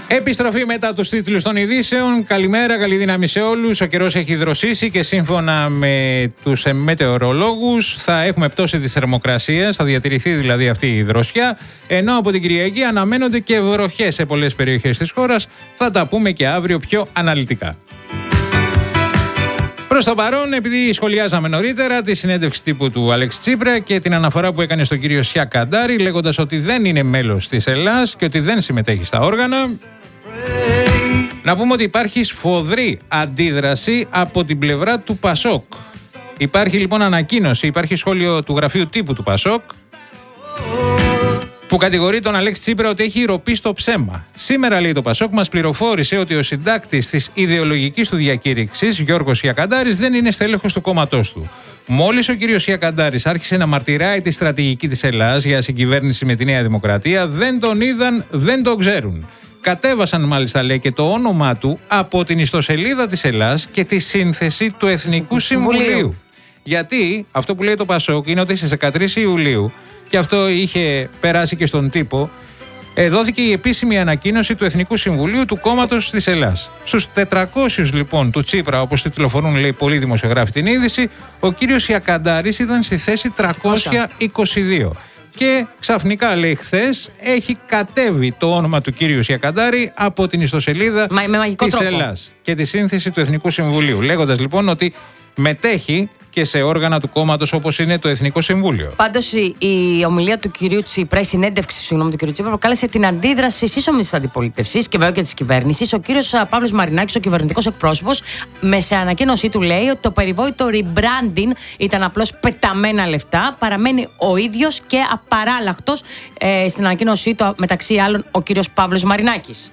Επιστροφή μετά τους τίτλους των ειδήσεων. Καλημέρα, καλή δύναμη σε όλους. Ο καιρός έχει δροσίσει και σύμφωνα με τους μετεωρολόγους θα έχουμε πτώση της θερμοκρασίας, θα διατηρηθεί δηλαδή αυτή η δροσιά, ενώ από την Κυριακή αναμένονται και βροχές σε πολλές περιοχές της χώρας. Θα τα πούμε και αύριο πιο αναλυτικά. Προς το παρόν, επειδή σχολιάζαμε νωρίτερα τη συνέντευξη τύπου του Αλέξη Τσίπρα και την αναφορά που έκανε στον κύριο Σιά Καντάρη, λέγοντας ότι δεν είναι μέλος της Ελλάς και ότι δεν συμμετέχει στα όργανα, να πούμε ότι υπάρχει σφοδρή αντίδραση από την πλευρά του Πασόκ. Υπάρχει λοιπόν ανακοίνωση, υπάρχει σχόλιο του γραφείου τύπου του Πασόκ, που κατηγορεί τον Αλέξη Τσίπρα ότι έχει ροπεί στο ψέμα. Σήμερα, λέει, το Πασόκ μας πληροφόρησε ότι ο συντάκτης της ιδεολογικής του διακήρυξης, Γιώργος Σιακαντάρης, δεν είναι στέλεχος του κόμματός του. Μόλις ο κύριος Σιακαντάρης άρχισε να μαρτυράει τη στρατηγική της Ελλάδας για συγκυβέρνηση με τη Νέα Δημοκρατία, δεν τον είδαν, δεν τον ξέρουν. Κατέβασαν μάλιστα, λέει, και το όνομά του από την ιστοσελίδα της Ελλάς και τη σύνθεση του Εθνικού Συμβουλίου. Γιατί αυτό που λέει το Πασόκ είναι ότι στις 13 Ιουλίου, και αυτό είχε περάσει και στον τύπο, δόθηκε η επίσημη ανακοίνωση του Εθνικού Συμβουλίου του κόμματος της Ελλάς. Στους 400 λοιπόν του Τσίπρα, όπως τιτλοφορούν, λέει, πολλοί δημοσιογράφοι την είδηση, ο κύριος Σιακαντάρης ήταν στη θέση 322. Και ξαφνικά, λέει, χθες έχει κατέβει το όνομα του κύριου Σιακαντάρη από την ιστοσελίδα της Ελλάς και τη σύνθεση του Εθνικού Συμβουλίου, λέγοντας λοιπόν ότι μετέχει και σε όργανα του κόμματος όπως είναι το Εθνικό Συμβούλιο. Πάντως η ομιλία του κυρίου Τσίπρα, η συνέντευξη του κυρίου Τσίπρα, προκάλεσε την αντίδραση σύσσωμη της αντιπολίτευσης και βέβαια και της κυβέρνησης. Ο κύριος Παύλος Μαρινάκης, ο κυβερνητικός εκπρόσωπος, σε ανακοίνωσή του λέει ότι το περιβόητο rebranding ήταν απλώς πεταμένα λεφτά. Παραμένει ο ίδιος και απαράλλαχτος, στην ανακοίνωσή του, μεταξύ άλλων, ο κύριος Παύλος Μαρινάκης.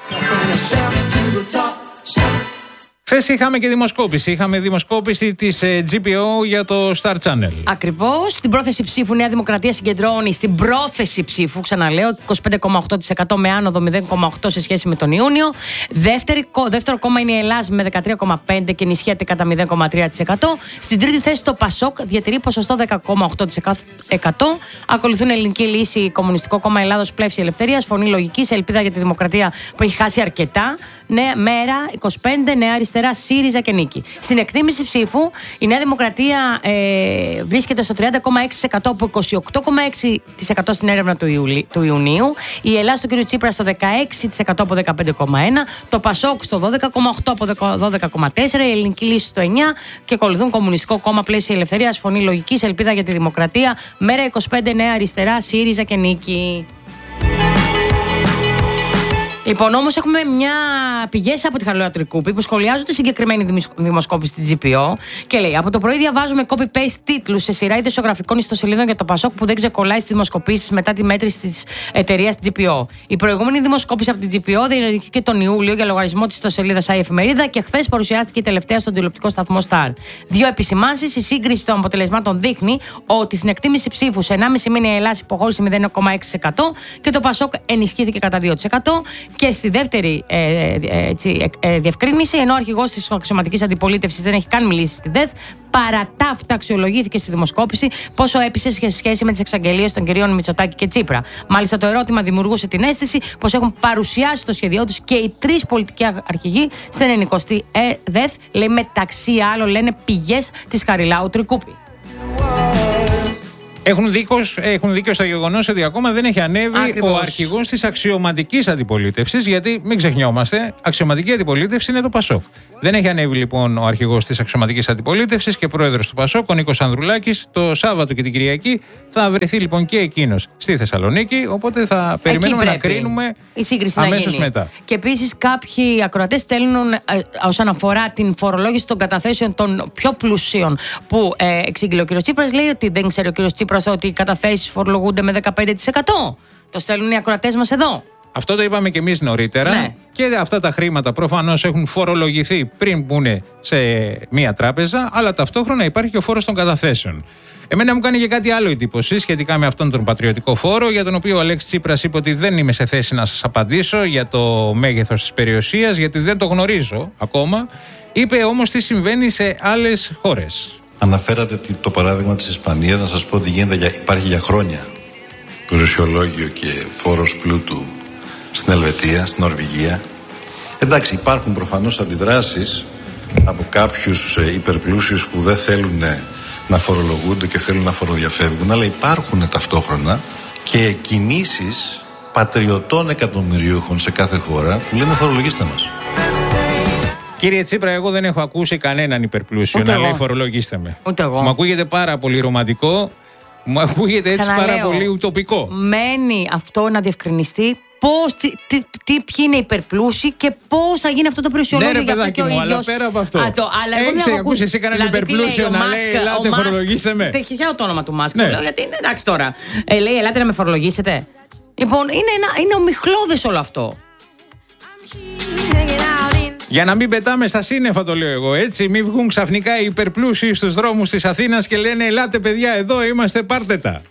Χθες είχαμε και δημοσκόπηση. Είχαμε δημοσκόπηση της GPO για το Star Channel. Ακριβώς. Στην πρόθεση ψήφου Νέα Δημοκρατία συγκεντρώνει στην πρόθεση ψήφου, ξαναλέω, 25,8% με άνοδο 0,8% σε σχέση με τον Ιούνιο. Δεύτερο κόμμα είναι η Ελλάς με 13,5% και ενισχύεται κατά 0,3%. Στην τρίτη θέση το Πασόκ διατηρεί ποσοστό 10,8%. Ακολουθούν Ελληνική Λύση, Κομμουνιστικό Κόμμα Ελλάδος, Πλεύση Ελευθερίας, Φωνή Λογικής, Ελπίδα για τη Δημοκρατία που έχει χάσει αρκετά. Νέα Μέρα 25, Νέα Αριστερά, ΣΥΡΙΖΑ και Νίκη. Στην εκτίμηση ψήφου, η Νέα Δημοκρατία βρίσκεται στο 30,6% από 28,6% στην έρευνα του Ιουνίου. Η Ελλάδα του κ. Τσίπρα στο 16% από 15,1%. Το Πασόκ στο 12,8% από 12,4%. Η Ελληνική Λύση στο 9% και ακολουθούν Κομμουνιστικό Κόμμα, Πλαίσια Ελευθερίας, Φωνή Λογικής, Ελπίδα για τη Δημοκρατία, Μέρα 25, Νέα Αριστερά, ΣΥΡΙΖΑ και Νίκη. Λοιπόν, όμως έχουμε πηγές από τη Χαριλάου Τρικούπη που σχολιάζουν τη συγκεκριμένη δημοσκόπηση της GPO και λέει: από το πρωί διαβάζουμε copy-paste τίτλους σε σειρά ειδησιογραφικών ιστοσελίδων για το Πασόκ που δεν ξεκολλάει στις δημοσκοπήσεις μετά τη μέτρηση της εταιρείας GPO. Η προηγούμενη δημοσκόπηση από την GPO διενεργήθηκε τον Ιούλιο για λογαριασμό της ιστοσελίδας η Εφημερίδα και χθες παρουσιάστηκε η τελευταία στον τηλεοπτικό σταθμό Star. Δύο επισημάνσεις: η σύγκριση των αποτελεσμάτων δείχνει ότι στην εκτίμηση ψήφου σε 1,5 μήνα η Ελλάδα υποχώρησε 0,6% και το Πασόκ ενισχύθηκε κατά 2%. Και στη δεύτερη διευκρίνηση, ενώ ο αρχηγός της αξιωματικής αντιπολίτευσης δεν έχει καν μιλήσει στη ΔΕΘ, παρά τα αυτά αξιολογήθηκε στη δημοσκόπηση πόσο έπεισε σε σχέση με τις εξαγγελίες των κυρίων Μητσοτάκη και Τσίπρα. Μάλιστα, το ερώτημα δημιουργούσε την αίσθηση πως έχουν παρουσιάσει το σχέδιό τους και οι τρεις πολιτικοί αρχηγοί στην 90η ΔΕΘ, λέει, μεταξύ άλλων, λένε πηγές της Χαριλάου Τρικούπη. Έχουν δίκιο στο γεγονός ότι ακόμα δεν έχει ανέβει ο αρχηγός της αξιωματικής αντιπολίτευσης, γιατί μην ξεχνιόμαστε, αξιωματική αντιπολίτευση είναι το Πασόκ. Δεν έχει ανέβει λοιπόν ο αρχηγός της αξιωματικής αντιπολίτευσης και πρόεδρος του Πασόκ, ο Νίκος Ανδρουλάκης. Το Σάββατο και την Κυριακή θα βρεθεί λοιπόν και εκείνος στη Θεσσαλονίκη, οπότε θα περιμένουμε να κρίνουμε αμέσως μετά. Και επίσης κάποιοι ακροατές στέλνουν όσον αφορά την φορολόγηση των καταθέσεων των πιο πλουσίων που εξήγηλε ο κ. Τσίπρας, λέει ότι δεν ξέρει ο κ. Τσίπρας ότι οι καταθέσεις φορολογούνται με 15%. Το στέλνουν οι ακροατές μας εδώ. Αυτό το είπαμε και εμείς νωρίτερα. Ναι. Και αυτά τα χρήματα προφανώς έχουν φορολογηθεί πριν μπουν σε μία τράπεζα, αλλά ταυτόχρονα υπάρχει και ο φόρος των καταθέσεων. Εμένα μου κάνει και κάτι άλλο εντύπωση σχετικά με αυτόν τον πατριωτικό φόρο, για τον οποίο ο Αλέξης Τσίπρας είπε ότι δεν είμαι σε θέση να σας απαντήσω για το μέγεθος της περιουσίας, γιατί δεν το γνωρίζω ακόμα. Είπε όμως τι συμβαίνει σε άλλες χώρες. Αναφέρατε το παράδειγμα της Ισπανίας, να σας πω ότι υπάρχει για χρόνια περιουσιολόγιο και φόρος πλούτου στην Ελβετία, στην Νορβηγία. Εντάξει, υπάρχουν προφανώς αντιδράσεις από κάποιους υπερπλούσιους που δεν θέλουν να φορολογούνται και θέλουν να φοροδιαφεύγουν, αλλά υπάρχουν ταυτόχρονα και κινήσεις πατριωτών εκατομμυριούχων σε κάθε χώρα που λένε φορολογήστε μας. Κύριε Τσίπρα, εγώ δεν έχω ακούσει κανέναν υπερπλούσιο Ούτε να εγώ. λέει φορολογήστε με. Ούτε εγώ. Μου ακούγεται πάρα πολύ ρομαντικό, μου ακούγεται έτσι Ξαναλέω, πάρα πολύ ουτοπικό. Μένει αυτό να διευκρινιστεί. Ποιοι είναι υπερπλούσιοι και πώς θα γίνει αυτό το πλουσιολόγιο. Ναι, ρε για αυτό παιδάκι και ο μου, αλλά ίδιος. πέρα από αυτό. Αλλά εγώ δεν Έχεις έχω ακούσει εσύ κανέναν υπερπλούσιο να λέει ελάτε φορολογήστε με? Δεν χαίρομαι το όνομα του Μάσκ. Ναι. Λέω, γιατί είναι εντάξει τώρα. Λέει ελάτε να με φορολογήσετε. Λοιπόν, είναι ομιχλώδες όλο αυτό. Για να μην πετάμε στα σύννεφα, το λέω εγώ. Έτσι, μην βγουν ξαφνικά οι υπερπλούσιοι στους δρόμους της Αθήνας και λένε ελάτε παιδιά, εδώ είμαστε, πάρτε τα.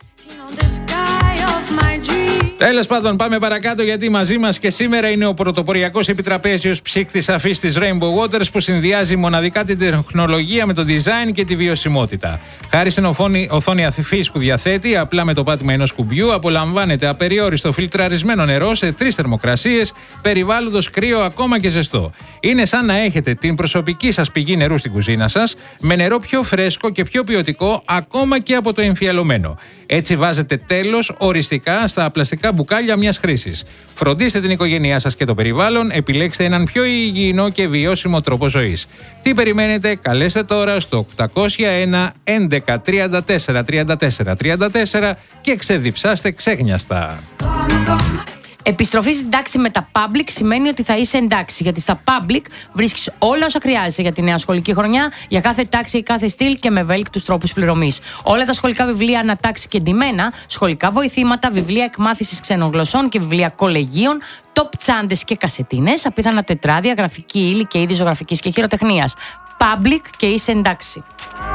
Τέλος πάντων, πάμε παρακάτω, γιατί μαζί μας και σήμερα είναι ο πρωτοποριακός επιτραπέζιος ψύκτης αφής της Rainbow Waters που συνδυάζει μοναδικά την τεχνολογία με το design και τη βιωσιμότητα. Χάρη στην οθόνη αφής που διαθέτει, απλά με το πάτημα ενός κουμπιού, απολαμβάνετε απεριόριστο φιλτραρισμένο νερό σε 3 θερμοκρασίες, περιβάλλοντος κρύο ακόμα και ζεστό. Είναι σαν να έχετε την προσωπική σας πηγή νερού στην κουζίνα σας, με νερό πιο φρέσκο και πιο ποιοτικό ακόμα και από το εμφιαλωμένο. Έτσι βάζετε τέλος οριστικά στα πλαστικά μπουκάλια μιας χρήσης. Φροντίστε την οικογένειά σας και το περιβάλλον, επιλέξτε έναν πιο υγιεινό και βιώσιμο τρόπο ζωής. Τι περιμένετε, καλέστε τώρα στο 801 11 34 34 34 και ξεδιψάστε ξέχνιαστα. Επιστροφή στην τάξη με τα public σημαίνει ότι θα είσαι εντάξει. Γιατί στα public βρίσκεις όλα όσα χρειάζεσαι για τη νέα σχολική χρονιά, για κάθε τάξη ή κάθε στυλ και με ευέλικτους τρόπους πληρωμής. Όλα τα σχολικά βιβλία ανατάξει και εντυμένα, σχολικά βοηθήματα, βιβλία εκμάθησης ξένων γλωσσών και βιβλία κολεγίων, top τσάντες και κασετίνες, απίθανα τετράδια, γραφική ύλη και είδη ζωγραφικής και χειροτεχνίας. Public και είσαι εντάξει.